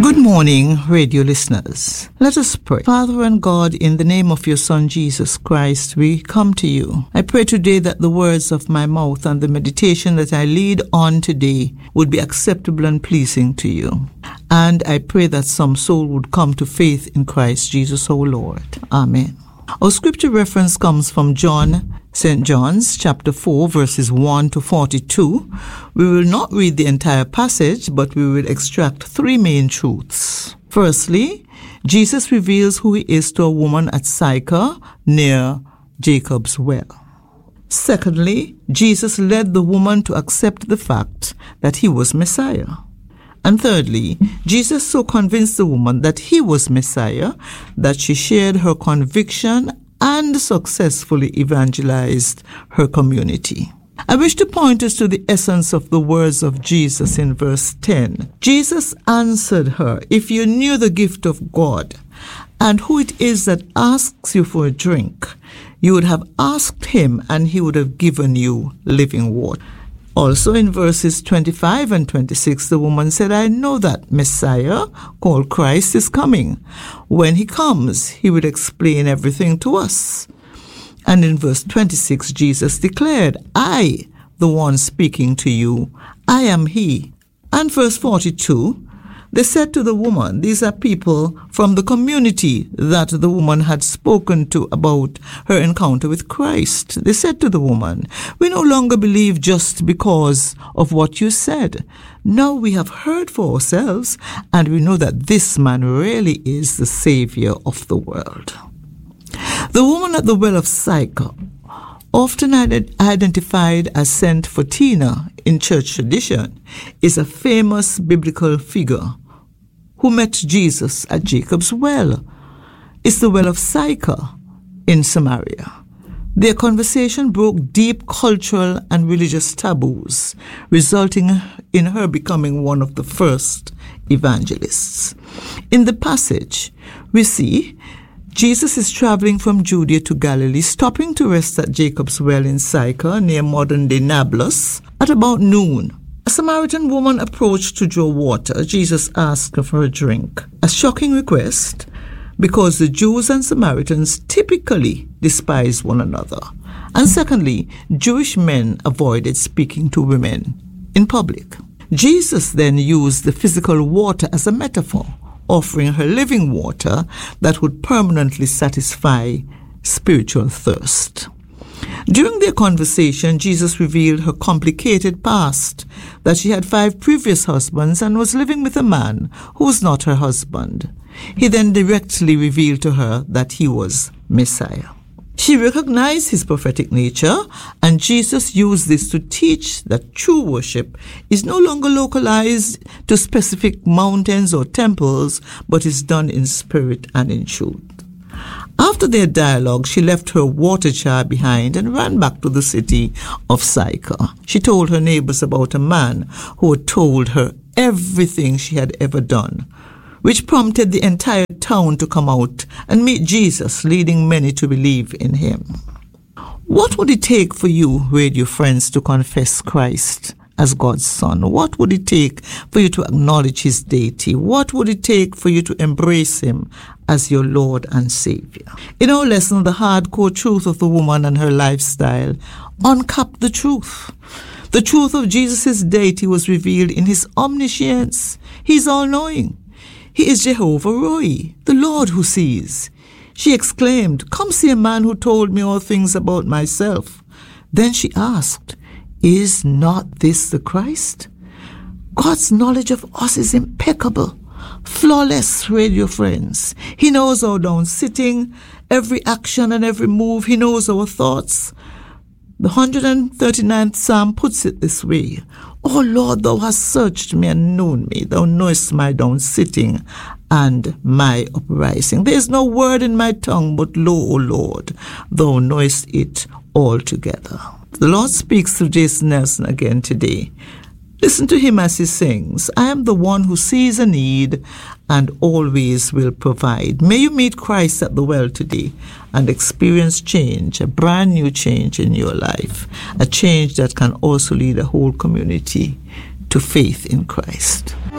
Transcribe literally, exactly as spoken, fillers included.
Good morning, radio listeners. Let us pray. Father and God, in the name of your Son, Jesus Christ, we come to you. I pray today that the words of my mouth and the meditation that I lead on today would be acceptable and pleasing to you. And I pray that some soul would come to faith in Christ Jesus, our Lord. Amen. Our scripture reference comes from John, Saint John's, chapter four, verses one to forty-two. We will not read the entire passage, but we will extract three main truths. Firstly, Jesus reveals who he is to a woman at Sychar near Jacob's well. Secondly, Jesus led the woman to accept the fact that he was Messiah. And thirdly, Jesus so convinced the woman that he was Messiah that she shared her conviction and successfully evangelized her community. I wish to point us to the essence of the words of Jesus in verse ten. Jesus answered her, "If you knew the gift of God and who it is that asks you for a drink, you would have asked him and he would have given you living water." Also in verses twenty-five and twenty-six, the woman said, "I know that Messiah, called Christ, is coming. When he comes, he will explain everything to us." And in verse twenty-six, Jesus declared, "I, the one speaking to you, I am he." And verse forty-two, they said to the woman, these are people from the community that the woman had spoken to about her encounter with Christ. They said to the woman, "We no longer believe just because of what you said. Now we have heard for ourselves, and we know that this man really is the Savior of the world." The woman at the well of Sychar, often identified as Saint Faustina in church tradition, is a famous biblical figure who met Jesus at Jacob's well. It's the well of Sychar in Samaria. Their conversation broke deep cultural and religious taboos, resulting in her becoming one of the first evangelists. In the passage, we see Jesus is traveling from Judea to Galilee, stopping to rest at Jacob's well in Sychar near modern-day Nablus at about noon. A Samaritan woman approached to draw water. Jesus asked her for a drink. A shocking request, because the Jews and Samaritans typically despise one another. And secondly, Jewish men avoided speaking to women in public. Jesus then used the physical water as a metaphor, offering her living water that would permanently satisfy spiritual thirst. During their conversation, Jesus revealed her complicated past, that she had five previous husbands and was living with a man who was not her husband. He then directly revealed to her that he was Messiah. She recognized his prophetic nature, and Jesus used this to teach that true worship is no longer localized to specific mountains or temples, but is done in spirit and in truth. After their dialogue, she left her water jar behind and ran back to the city of Sychar. She told her neighbors about a man who had told her everything she had ever done, which prompted the entire town to come out and meet Jesus, leading many to believe in him. What would it take for you, radio friends, to confess Christ as God's Son? What would it take for you to acknowledge his deity? What would it take for you to embrace him as your Lord and Savior? In our lesson, the hardcore truth of the woman and her lifestyle uncapped the truth. The truth of Jesus' deity was revealed in his omniscience. He's all-knowing. He is Jehovah Roi, the Lord who sees. She exclaimed, "Come see a man who told me all things about myself." Then she asked, "Is not this the Christ?" God's knowledge of us is impeccable, flawless, radio friends. He knows our down sitting, every action and every move. He knows our thoughts. The one hundred thirty-ninth Psalm puts it this way: "O Lord, thou hast searched me and known me. Thou knowest my down sitting and my uprising. There is no word in my tongue, but lo, O Lord, thou knowest it altogether." The Lord speaks through Jason Nelson again today. Listen to him as he sings, "I am the one who sees a need and always will provide." May you meet Christ at the well today and experience change, a brand new change in your life, a change that can also lead a whole community to faith in Christ.